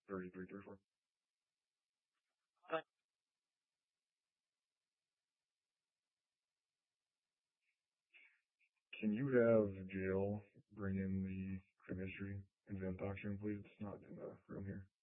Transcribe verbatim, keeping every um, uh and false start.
thirty-three, thirty-four. Can you have jail bring in the crime history and advanced doctrine, please? It's not in the room here.